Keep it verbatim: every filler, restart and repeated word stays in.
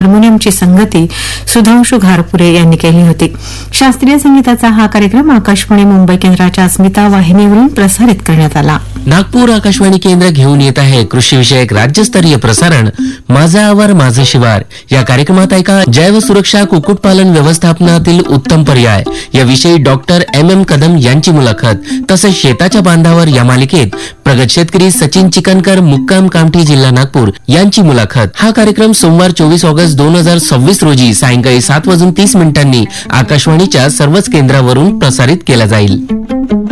हार्मोनियमची संगती सुधांशु घारपुरे यांनी केली होती. शास्त्रीय संगीताचा हा कार्यक्रम आकाशवाणी मुंबई केंद्राच्या अस्मिता वाहिनीवरून प्रसारित करण्यात आला. नागपूर आकाशवाणी केंद्र घेऊन येत आहे कृषी विषयक राज्यस्तरीय प्रसारण माझा आवार माझं शिवार. या कार्यक्रमात ऐका जैव सुरक्षा कुक्कुटपालन व्यवस्थापनातील उत्तम पर्याय याविषयी डॉक्टर एम एम कदम यांची मुलाखत, तसेच शेताच्या बांधावर या मालिकेत प्रगत शेतकरी सचिन चिकनकर मुक्काम कामठी जिल्हा नागपूर यांची मुलाखत. हा कार्यक्रम सोमवार चोवीस ऑगस्ट दोन हजार सव्वीस रोजी सायंकाळी सात वाजून तीस मिनिटांनी आकाशवाणीच्या सर्वच केंद्रावरून प्रसारित केला जाईल.